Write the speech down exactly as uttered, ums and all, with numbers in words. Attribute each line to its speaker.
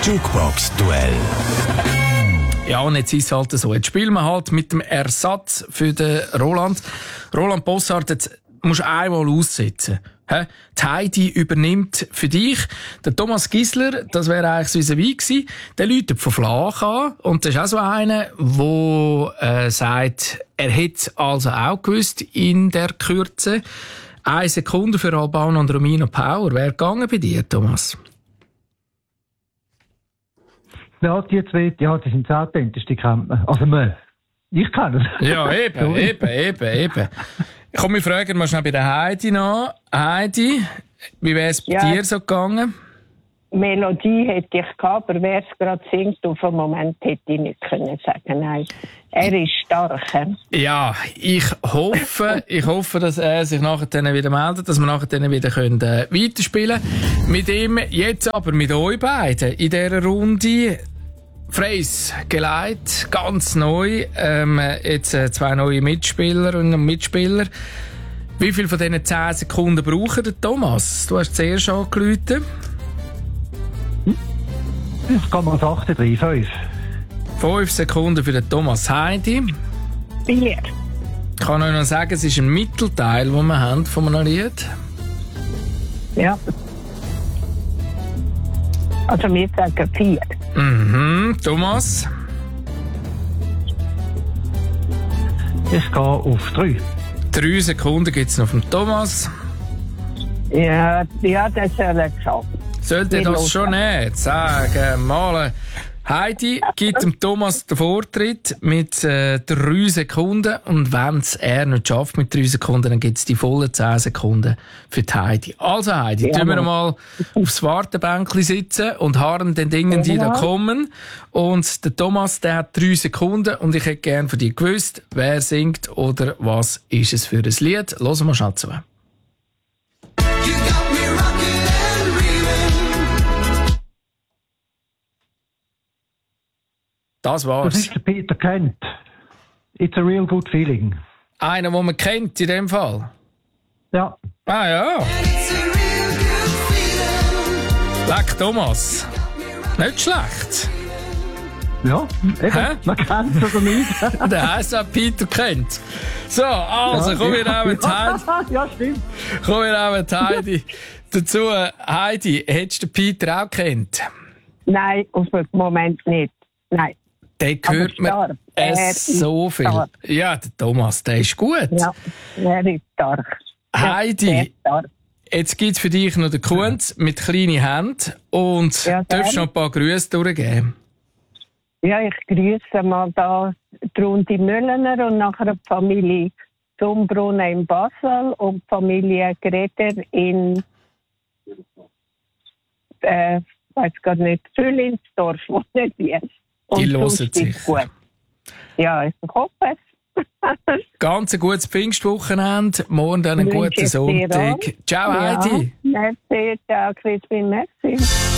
Speaker 1: Jukebox-Duell.
Speaker 2: Ja, und jetzt ist es halt so. Jetzt spielen wir halt mit dem Ersatz für den Roland. Roland Bossart, jetzt musst du einmal aussetzen. He? Die Heidi übernimmt für dich. Der Thomas Gisler, das wäre eigentlich so vis-à-vis gewesen, der läutet von Flach an. Und das ist auch so einer, der äh, sagt, er hätte also auch gewusst in der Kürze. Eine Sekunde für Albano und Romina Power. Wäre gegangen bei dir, Thomas?
Speaker 3: Ja, die zwei, ja, die sind das authentischste, kennt man. Also, man, ich kann es.
Speaker 2: Ja, eben, eben, eben, eben. Komm, wir fragen mal schnell bei der Heidi nach. Heidi, wie wäre es bei
Speaker 4: Ja.
Speaker 2: dir so gegangen?
Speaker 4: Melodie hätte ich gehabt, aber wer es gerade singt, auf den Moment hätte ich nicht können sagen. Nein, er ist stark. He?
Speaker 2: Ja, ich hoffe, ich hoffe, dass er sich nachher dann wieder meldet, dass wir nachher dann wieder können, äh, weiterspielen können. Mit ihm, jetzt aber mit euch beiden in dieser Runde. Freys geleitet, ganz neu. Ähm, jetzt äh, zwei neue Mitspieler und Mitspieler. Wie viel von diesen zehn Sekunden brauchen der Thomas? Du hast zuerst angerufen.
Speaker 3: Das kann man achten, drei, fünf.
Speaker 2: Fünf Sekunden für den Thomas. Heidi.
Speaker 4: Vier.
Speaker 2: Ich kann euch noch sagen, es ist ein Mittelteil, den wir haben von einem Lied.
Speaker 4: Ja. Also wir sagen vier.
Speaker 2: Mhm. Thomas.
Speaker 3: Ich gehe auf drei.
Speaker 2: Drei Sekunden gibt es noch vom Thomas.
Speaker 4: Ja, ja, das soll er schaffen.
Speaker 2: Sollte
Speaker 4: Wir
Speaker 2: das
Speaker 4: hören.
Speaker 2: schon nicht sagen? Mal. Heidi gibt dem Thomas den Vortritt mit äh, drei Sekunden. Und wenn es er nicht schafft mit drei Sekunden, dann gibt es die vollen zehn Sekunden für die Heidi. Also Heidi,
Speaker 4: Ja,
Speaker 2: tun wir
Speaker 4: aber-
Speaker 2: mal aufs Wartebänkchen sitzen und harren den Dingen, die da
Speaker 4: Ja.
Speaker 2: kommen. Und der Thomas, der hat drei Sekunden. Und ich hätte gerne von dir gewusst, wer singt oder was ist es für ein Lied. Hören wir schnell zu. Das
Speaker 3: Das
Speaker 2: war's.
Speaker 3: ist der Peter Kent. It's a real good feeling.
Speaker 2: Einer, den man kennt in dem Fall.
Speaker 3: Ja.
Speaker 2: Ah ja. Leck Thomas. Nicht schlecht.
Speaker 3: Ja, eben.
Speaker 2: Hä?
Speaker 3: Man kennt es oder nicht.
Speaker 2: Der heisst auch Peter kennt. So, also
Speaker 3: Ja,
Speaker 2: kommen wir auch mit Heidi.
Speaker 3: Ja, stimmt.
Speaker 2: Kommen wir auch mit Heidi. Dazu, Heidi, hättest du den Peter auch kennt?
Speaker 4: Nein, auf den Moment nicht. Nein.
Speaker 2: Den hört man
Speaker 4: stark. Er
Speaker 2: es
Speaker 4: ist
Speaker 2: so viel.
Speaker 4: stark.
Speaker 2: Ja, der Thomas, der ist gut.
Speaker 4: Ja, er ist stark.
Speaker 2: Heidi.
Speaker 4: Ja, sehr stark.
Speaker 2: Jetzt gibt es für dich noch den Kunz mit kleinen Händen und
Speaker 4: Ja,
Speaker 2: darfst
Speaker 4: gerne.
Speaker 2: noch ein paar Grüße durchgeben.
Speaker 4: Ja, ich grüße mal da die Runde Müllener und nachher die Familie Zumbrunnen in Basel und die Familie Greder in, äh, weiß gar nicht, Züllinsdorf, wo nicht wie. Und
Speaker 2: Die hören
Speaker 4: sonst ist
Speaker 2: sicher.
Speaker 4: gut. Ja, ich hoffe es.
Speaker 2: Ganz ein gutes Pfingstwochenende, morgen dann einen
Speaker 4: Wünsche
Speaker 2: guten
Speaker 4: ich dir
Speaker 2: Sonntag.
Speaker 4: auch.
Speaker 2: Ciao Heidi.
Speaker 4: Ja, merci, ciao Crispin, merci.